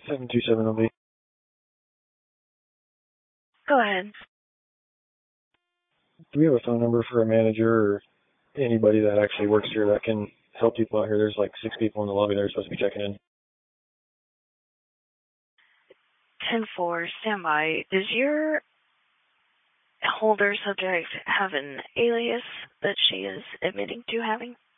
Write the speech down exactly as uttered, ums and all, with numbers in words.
seven two seven will be. Go ahead. Do we have a phone number for a manager or anybody that actually works here that can help people out here? There's like six people in the lobby that are supposed to be checking in. ten four, stand by. Does your holder subject have an alias that she is admitting to having?